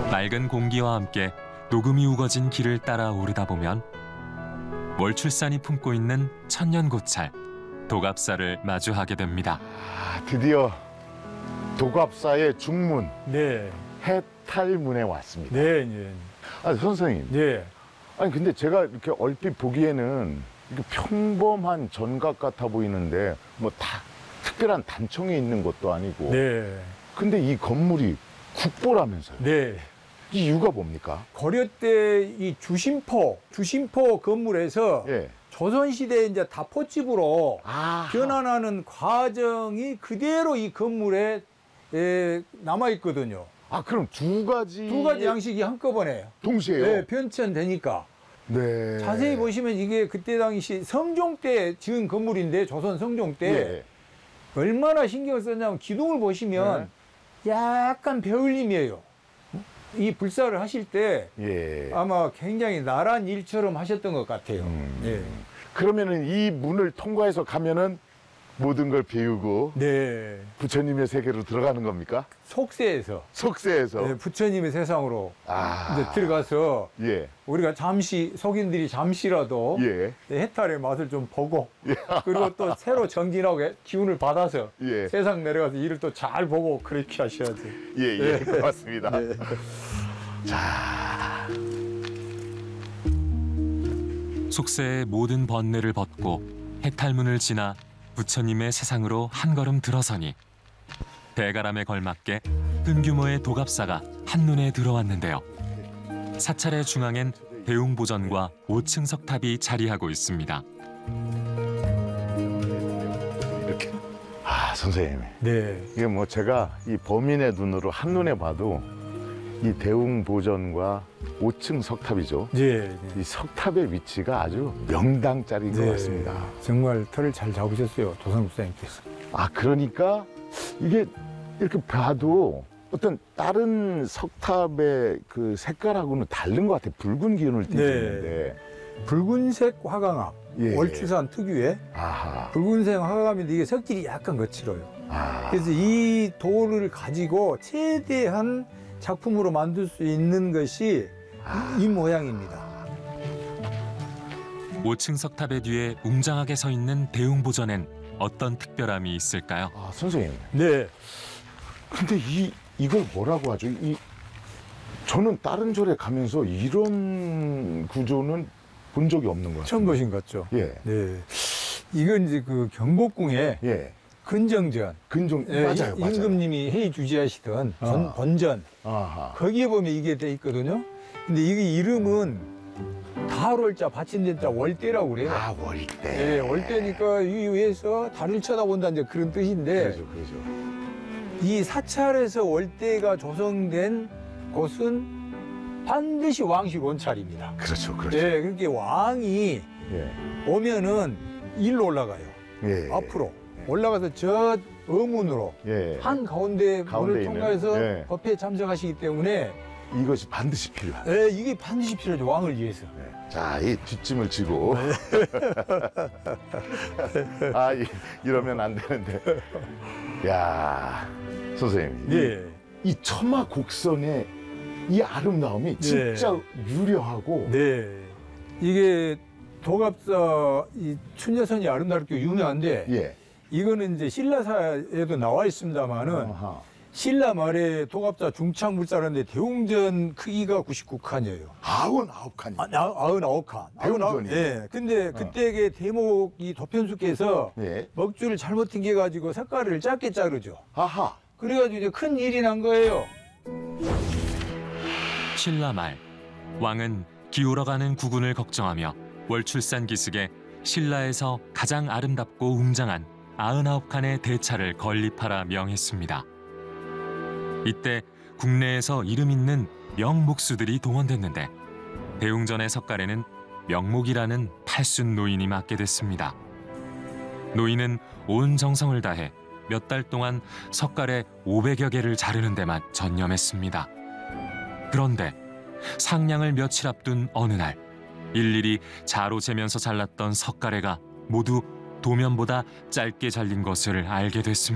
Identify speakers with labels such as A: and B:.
A: 맑은 공기와 함께 녹음이 우거진 길을 따라 오르다 보면 월출산이 품고 있는 천년고찰 도갑사를 마주하게 됩니다.
B: 드디어 도갑사의 중문
C: 네.
B: 해탈문에 왔습니다.
C: 네, 네.
B: 선생님.
C: 네.
B: 아니 근데 제가 이렇게 얼핏 보기에는 이렇게 평범한 전각 같아 보이는데 뭐 다 특별한 단청이 있는 것도 아니고.
C: 네.
B: 근데 이 건물이 국보라면서요.
C: 네.
B: 이 이유가 뭡니까?
C: 고려 때 이 주심포 건물에서
B: 예.
C: 조선시대 이제 다포집으로
B: 아.
C: 변환하는 과정이 그대로 이 건물에 남아 있거든요.
B: 아 그럼 두 가지
C: 양식이 한꺼번에
B: 동시에요?
C: 네, 변천되니까.
B: 네.
C: 자세히 보시면 이게 그때 당시 성종 때 지은 건물인데 조선 성종 때
B: 예.
C: 얼마나 신경을 썼냐면 기둥을 보시면 약간 배울림이에요. 이 불사를 하실 때
B: 예.
C: 아마 굉장히 나란 일처럼 하셨던 것 같아요. 예.
B: 그러면은 이 문을 통과해서 가면은 모든 걸 배우고
C: 네.
B: 부처님의 세계로 들어가는 겁니까?
C: 속세에서
B: 속세에서.
C: 네, 부처님의 세상으로 이제 들어가서
B: 예.
C: 우리가 잠시 속인들이 잠시라도
B: 예.
C: 해탈의 맛을 좀 보고 그리고 또 새로 정진하고 기운을 받아서
B: 예.
C: 세상 내려가서 일을 또 잘 보고 그렇게 하셔야죠.
B: 예, 고맙습니다.
C: 네.
B: 자.
A: 속세의 모든 번뇌를 벗고 해탈문을 지나 부처님의 세상으로 한 걸음 들어서니 대가람에 걸맞게 큰 규모의 도갑사가 한눈에 들어왔는데요. 사찰의 중앙엔 대웅보전과 5층 석탑이 자리하고 있습니다.
B: 이렇게. 선생님.
C: 네.
B: 이게 뭐 제가 이 범인의 눈으로 한눈에 봐도 이 대웅보전과 5층 석탑이죠.
C: 네.
B: 이 석탑의 위치가 아주 명당짜리인 것 같습니다.
C: 정말 털을 잘 잡으셨어요, 조선국사님께서.
B: 그러니까 이게 이렇게 봐도 어떤 다른 석탑의 그 색깔하고는 다른 것 같아요. 붉은 기운을 띠는데.
C: 붉은색 화강암,
B: 예.
C: 월추산 특유의
B: 아하.
C: 붉은색 화강암인데 이게 석질이 약간 거칠어요. 그래서 이 돌을 가지고 최대한 작품으로 만들 수 있는 것이 이 모양입니다.
A: 5층 석탑의 뒤에 웅장하게 서 있는 대웅보전엔 어떤 특별함이 있을까요?
B: 선생님.
C: 네.
B: 근데 이걸 뭐라고 하죠? 저는 다른 절에 가면서 이런 구조는 본 적이 없는 것 같아요.
C: 처음 보신 것 같죠?
B: 예.
C: 네. 이건 이제 그 경복궁에
B: 예.
C: 근정전.
B: 근정, 맞아요.
C: 임금님이 회의 주재하시던 본전.
B: 아하.
C: 거기에 보면 이게 돼 있거든요. 근데 이게 이름은 다롤자 받침된 자 월대라고 그래요.
B: 월대.
C: 네, 월대니까 이 위에서 달을 쳐다본다는 이제 그런 뜻인데
B: 그렇죠.
C: 이 사찰에서 월대가 조성된 곳은 반드시 왕실 원찰입니다.
B: 그렇죠.
C: 네, 그렇게 왕이
B: 예.
C: 오면은 일로 올라가요.
B: 예.
C: 앞으로 올라가서 저 어문으로
B: 예.
C: 한 가운데 문을
B: 있는,
C: 통과해서
B: 예.
C: 법회에 참석하시기 때문에
B: 이것이 반드시 필요하다.
C: 네, 이게 반드시 필요하죠. 왕을 위해서.
B: 자, 이 뒷짐을 지고. 이러면 안 되는데. 야, 선생님.
C: 네.
B: 이 처마 곡선의 이 아름다움이 진짜 유려하고.
C: 네. 이게 도갑사 이 춘여선이 아름답게 유명한데
B: 예.
C: 이거는 이제 신라사에도 나와 있습니다만은
B: 아하.
C: 신라 말에 도갑사 중창불사라는데 대웅전 크기가 99칸이에요.
B: 99칸이.
C: 99칸.
B: 대웅전이요?
C: 예. 근데 그때의 대목이 도편수께서
B: 예.
C: 먹줄을 잘못 튕겨가지고 색깔을 짧게 자르죠.
B: 아하.
C: 그래가지고 이제 큰 일이 난 거예요.
A: 신라 말 왕은 기울어가는 국운을 걱정하며 월출산 기슭에 신라에서 가장 아름답고 웅장한 99칸의 대차를 건립하라 명했습니다. 이때 국내에서 이름 있는 명목수들이 동원됐는데 대웅전의 석가래는 명목이라는 팔순 노인이 맡게 됐습니다. 노인은 온 정성을 다해 몇 달 동안 석가래 500여 개를 자르는 데만 전념했습니다. 그런데 상량을 며칠 앞둔 어느 날 일일이 자로 재면서 잘랐던 석가래가 모두 도면보다 짧게 잘린 것을 알게 됐습니다.